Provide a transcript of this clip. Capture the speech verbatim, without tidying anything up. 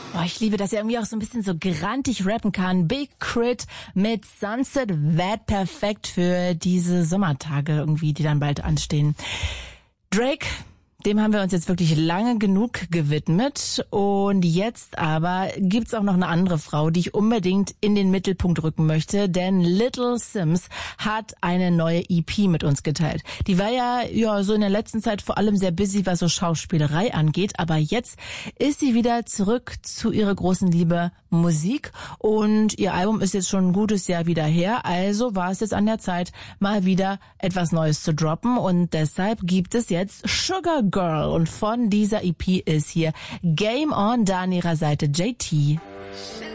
Oh, ich liebe, dass er irgendwie auch so ein bisschen so grantig rappen kann. Big Crit mit Sunset That, perfekt für diese Sommertage irgendwie, die dann bald anstehen. Drake, dem haben wir uns jetzt wirklich lange genug gewidmet und jetzt aber gibt's auch noch eine andere Frau, die ich unbedingt in den Mittelpunkt rücken möchte, denn Little Simz hat eine neue E P mit uns geteilt. Die war ja, ja so in der letzten Zeit vor allem sehr busy, was so Schauspielerei angeht, aber jetzt ist sie wieder zurück zu ihrer großen Liebe Musik und ihr Album ist jetzt schon ein gutes Jahr wieder her, also war es jetzt an der Zeit, mal wieder etwas Neues zu droppen und deshalb gibt es jetzt Sugar Girl und von dieser E P ist hier Game On, da an ihrer Seite J T.